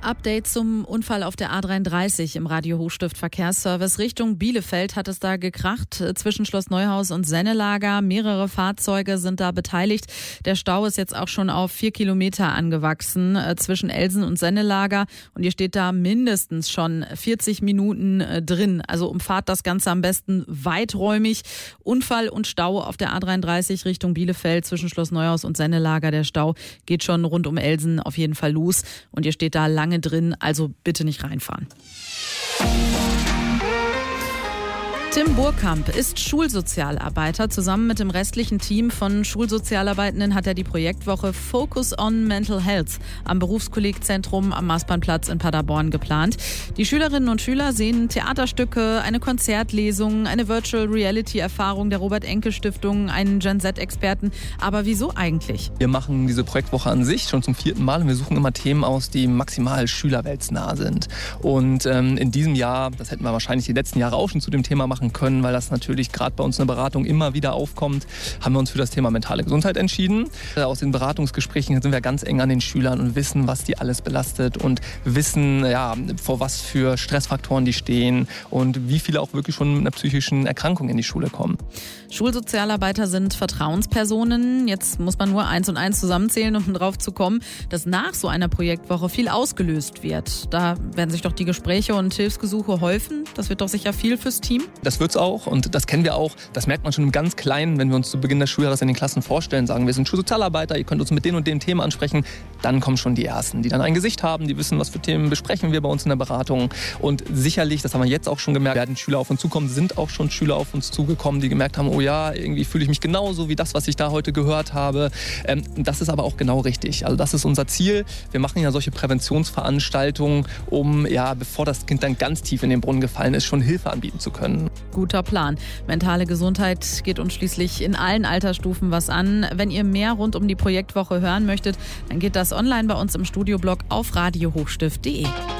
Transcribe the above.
Update zum Unfall auf der A33 im Radio Hochstift Verkehrsservice. Richtung Bielefeld hat es da gekracht, zwischen Schloss Neuhaus und Sennelager. Mehrere Fahrzeuge sind da beteiligt. Der Stau ist jetzt auch schon auf 4 Kilometer angewachsen zwischen Elsen und Sennelager. Und ihr steht da mindestens schon 40 Minuten drin. Also umfahrt das Ganze am besten weiträumig. Unfall und Stau auf der A33 Richtung Bielefeld zwischen Schloss Neuhaus und Sennelager. Der Stau geht schon rund um Elsen auf jeden Fall los. Und ihr steht da lange drin, also bitte nicht reinfahren. Tim Burkamp ist Schulsozialarbeiter. Zusammen mit dem restlichen Team von Schulsozialarbeitenden hat er die Projektwoche Focus on Mental Health am Berufskollegzentrum am Maßbahnplatz in Paderborn geplant. Die Schülerinnen und Schüler sehen Theaterstücke, eine Konzertlesung, eine Virtual Reality-Erfahrung der Robert-Enke-Stiftung, einen Gen Z-Experten. Aber wieso eigentlich? Wir machen diese Projektwoche an sich schon zum 4. Mal und wir suchen immer Themen aus, die maximal schülerweltsnah sind. Und in diesem Jahr, das hätten wir wahrscheinlich die letzten Jahre auch schon zu dem Thema machen können, weil das natürlich gerade bei uns in der Beratung immer wieder aufkommt, haben wir uns für das Thema mentale Gesundheit entschieden. Aus den Beratungsgesprächen sind wir ganz eng an den Schülern und wissen, was die alles belastet und wissen, vor was für Stressfaktoren die stehen und wie viele auch wirklich schon mit einer psychischen Erkrankung in die Schule kommen. Schulsozialarbeiter sind Vertrauenspersonen. Jetzt muss man nur 1 und 1 zusammenzählen, um drauf zu kommen, dass nach so einer Projektwoche viel ausgelöst wird. Da werden sich doch die Gespräche und Hilfsgesuche häufen. Das wird doch sicher viel fürs Team. Das wird's auch und das kennen wir auch. Das merkt man schon im ganz Kleinen, wenn wir uns zu Beginn des Schuljahres in den Klassen vorstellen, sagen, wir sind Schulsozialarbeiter, ihr könnt uns mit den und den Themen ansprechen. Dann kommen schon die Ersten, die dann ein Gesicht haben, die wissen, was für Themen besprechen wir bei uns in der Beratung. Und sicherlich, das haben wir jetzt auch schon gemerkt, werden Schüler auf uns zukommen, sind auch schon Schüler auf uns zugekommen, die gemerkt haben, oh ja, irgendwie fühle ich mich genauso wie das, was ich da heute gehört habe. Das ist aber auch genau richtig. Also das ist unser Ziel. Wir machen ja solche Präventionsveranstaltungen, um, bevor das Kind dann ganz tief in den Brunnen gefallen ist, schon Hilfe anbieten zu können. Guter Plan. Mentale Gesundheit geht uns schließlich in allen Altersstufen was an. Wenn ihr mehr rund um die Projektwoche hören möchtet, dann geht das online bei uns im Studioblog auf radiohochstift.de.